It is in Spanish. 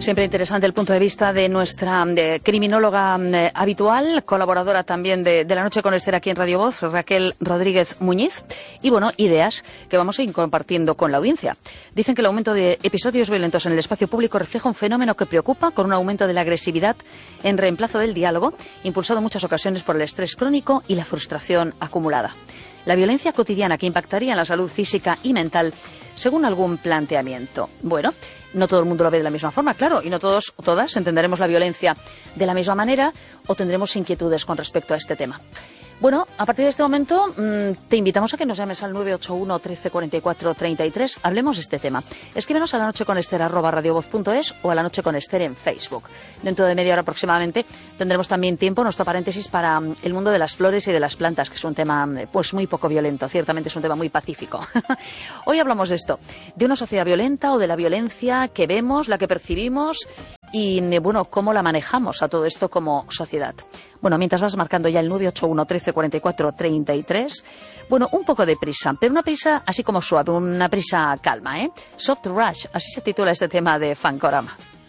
Siempre interesante el punto de vista de nuestra criminóloga habitual, colaboradora también de La Noche con Esther aquí en Radio Voz, Raquel Rodríguez Muñiz. Y bueno, ideas que vamos a ir compartiendo con la audiencia. Dicen que el aumento de episodios violentos en el espacio público refleja un fenómeno que preocupa, con un aumento de la agresividad en reemplazo del diálogo, impulsado en muchas ocasiones por el estrés crónico y la frustración acumulada. La violencia cotidiana que impactaría en la salud física y mental, según algún planteamiento. Bueno, no todo el mundo lo ve de la misma forma, claro, y no todos o todas entenderemos la violencia de la misma manera o tendremos inquietudes con respecto a este tema. Bueno, a partir de este momento te invitamos a que nos llames al 981 13 44 33. Hablemos de este tema. Escríbenos a lanocheconester@radiovoz.es o a La Noche con Esther en Facebook. Dentro de media hora aproximadamente tendremos también tiempo, nuestro paréntesis, para el mundo de las flores y de las plantas, que es un tema pues muy poco violento. Ciertamente es un tema muy pacífico. Hoy hablamos de esto, de una sociedad violenta o de la violencia que vemos, la que percibimos y, bueno, cómo la manejamos a todo esto como sociedad. Bueno, mientras vas marcando ya el 981 13 44 33, bueno, un poco de prisa, pero una prisa así como suave, una prisa calma, ¿eh? Soft Rush, así se titula este tema de Fancorama.